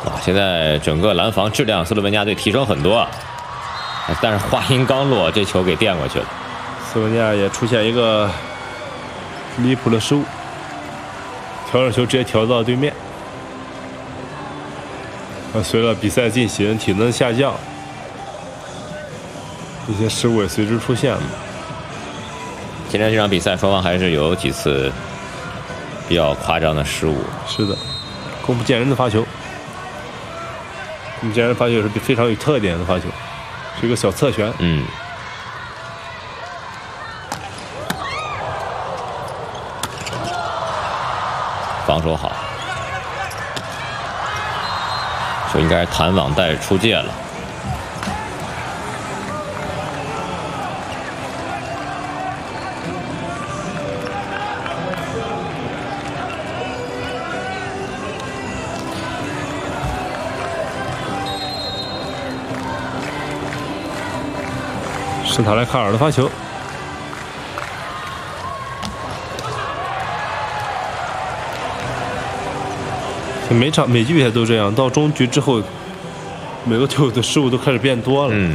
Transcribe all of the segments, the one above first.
哇，现在整个拦防质量斯洛文尼亚队提升很多啊，但是话音刚落，这球给垫过去了。 斯洛文尼亚也出现一个离谱的失误，调整球直接调到对面。随着比赛进行，体能下降，一些失误也随之出现了。 今天这场比赛，双方还是有几次比较夸张的失误。 是的，攻不见人的发球，攻不见人发球也是非常有特点的发球，是一个小侧旋。 防守好，就应该是弹网带出界了。 是塔莱卡尔的发球。每局比赛都这样，到中局之后，每个球的失误都开始变多了。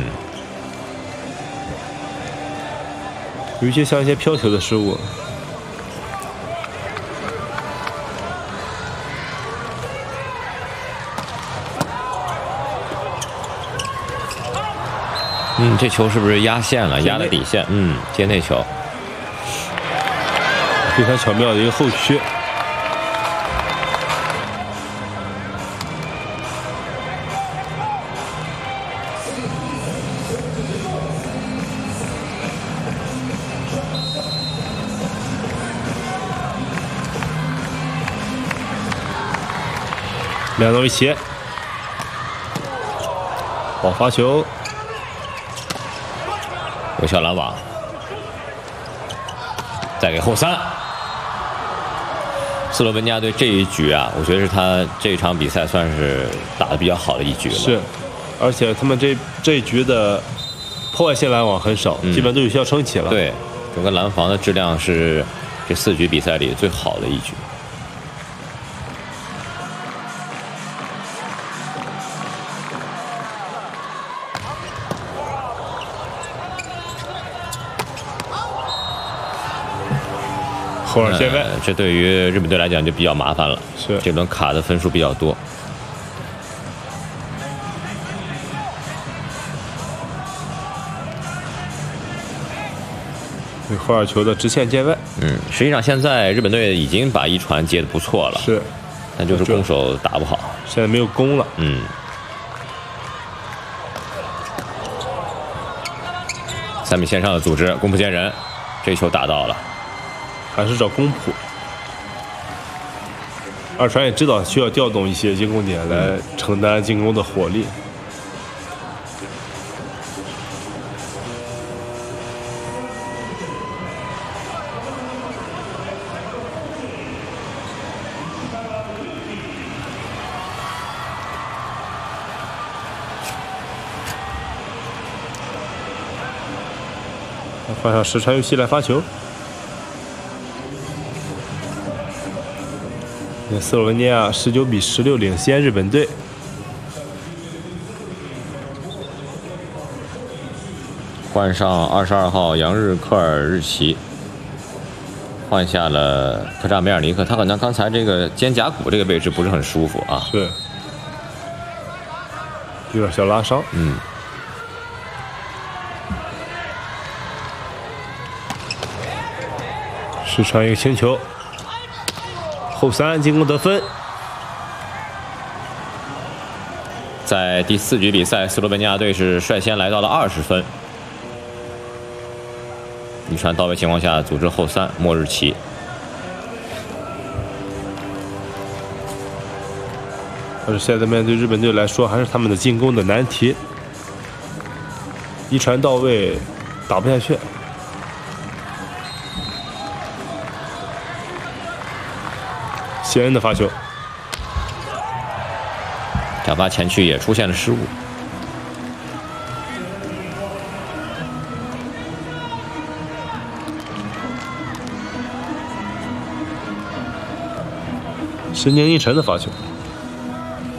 尤其像一些飘球的失误。 这球是不是压线了？压了底线。接内球， 非常巧妙的一个后屈。两到一起，好发球， 有效拦网，再给后三。斯洛文尼亚队这一局啊，我觉得是他这场比赛算是打得比较好的一局了。 是，而且他们这一局的破坏性拦网很少，基本都有效撑起了。 对，整个拦防的质量是这4局比赛里最好的一局。 后二线外， 这对于日本队来讲就比较麻烦了。 是， 这轮卡的分数比较多。 后二球的直线界外。 实际上现在日本队已经把一传接的不错了。 是， 但就是攻守打不好。 现在没有攻了。 3米线上的组织，攻不见人，这球打到了。 还是找攻谱。二传也知道需要调动一些进攻点来承担进攻的火力。换上石川佑希来发球。斯洛文尼亚19比16领先日本队。 换上22号杨日科尔日奇，换下了科扎梅尔尼克，他好像刚才这个肩胛骨这个位置不是很舒服啊。 是，有点小拉伤。石川一个轻球。后三进攻得分。 在第4局比赛，斯洛文尼亚队是率先来到了20分。一传到位情况下，组织后三，莫日奇。 但是现在面对日本队来说，还是他们的进攻的难题。一传到位，打不下去。谢恩的发球， 挑发前区也出现了失误。 石宁一晨的发球。